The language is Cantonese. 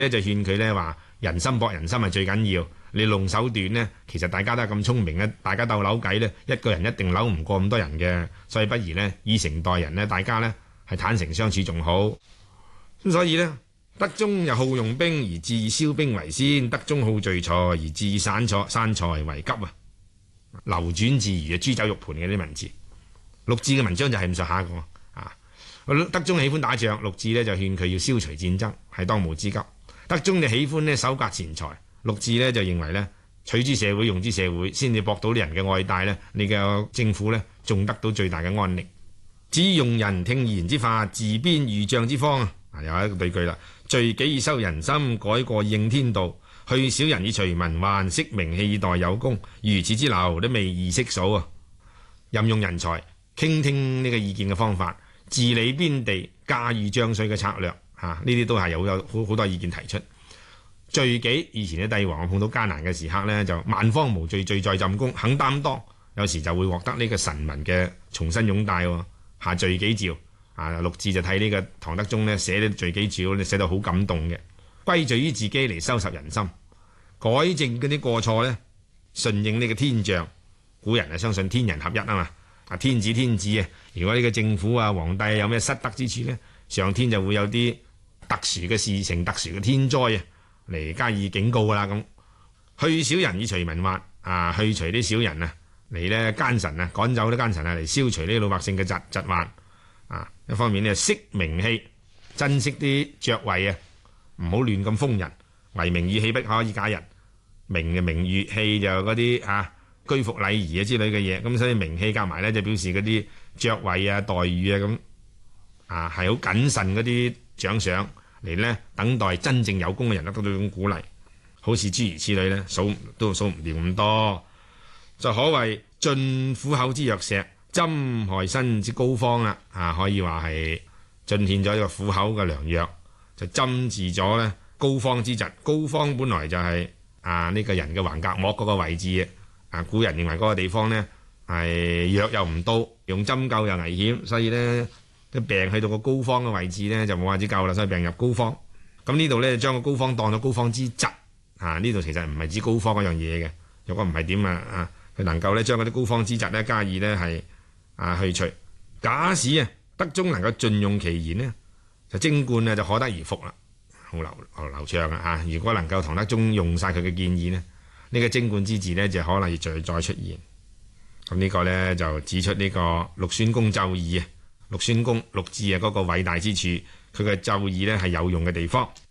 咧就勸佢咧話人心搏人心係最緊要，你弄手段呢，其實大家都係咁聰明咧，大家鬥扭計呢，一個人一定扭唔過咁多人嘅，所以不如呢，以誠待人呢，大家呢係坦誠相處仲好。咁所以呢，德宗又好用兵而置燒兵為先，德宗好聚財而置散財為急啊！流轉自如啊，誅酒肉盤嘅啲文字。陸贄嘅文章就係咁上下個啊。德宗喜歡打仗，陸贄呢就勸佢要消除戰爭，係當務之急。德宗就喜歡呢搜刮錢財，陸贄呢就認為呢取之社會，用之社會，先至博到啲人嘅愛戴呢，你嘅政府呢仲得到最大嘅安寧。至於用人聽賢之法，自編御將之方啊，又一個對句啦。罪己以收人心，改過應天道。去小人以除民患，息名氣以待有功。如此之流都未易識數啊！任用人才，傾聽呢個意見嘅方法，治理邊地，駕馭將帥嘅策略，呢啲都係有好多意見提出。罪己，以前嘅帝王碰到艱難嘅時刻呢，就萬方無罪，罪在朕功，肯擔當，有時就會獲得呢個臣民嘅重新擁戴。下罪己詔，陸贄就睇呢個唐德宗呢寫啲罪己詔，寫到好感動嘅。歸罪於自己嚟收拾人心，改正嗰啲過錯呢，順應呢個天象。古人相信天人合一啊嘛，天子啊，如果呢個政府啊皇帝有咩失德之處呢，上天就會有啲特殊嘅事情、特殊嘅天災嚟加以警告噶啦。咁去小人以除民患，去除啲小人嚟呢奸臣趕走啲奸臣嚟消除呢老百姓嘅疾患。一方面呢，息名氣，珍惜啲爵位唔好亂咁封人，為名與氣不可以假人。名嘅名譽，氣就嗰啲居服禮儀之類嘅嘢，咁所以名氣夾埋咧就表示嗰啲爵位待遇咁係好謹慎嗰啲獎賞嚟呢，等待真正有功嘅人得到呢種鼓勵。好似諸如此類呢，數唔掂咁多，就可謂盡苦口之藥石，針害身之膏方啦。可以話係盡獻咗一個苦口嘅良藥，就針治咗呢膏肓之疾。膏肓本來就係呢個人嘅橫膈膜嗰個位置古人認為嗰個地方呢係藥又唔到，用針灸又危險，所以呢啲病去到個膏肓嘅位置呢就冇法子救啦，所以病入膏肓。咁呢度呢將個膏肓當咗膏肓之疾。呢度其實唔係指膏肓嗰樣嘢嘅，如果唔係點佢能夠呢將嗰啲膏肓之疾呢加以呢係去除。假使德宗能夠盡用其言呢，就貞觀就可得而復啦，好流暢如果能夠唐德宗用晒佢嘅建議呢，呢個貞觀之治呢就可能要再出現。咁呢個呢，就指出呢個陸孫公奏議陸贄嗰個偉大之處，佢嘅奏議呢係有用嘅地方。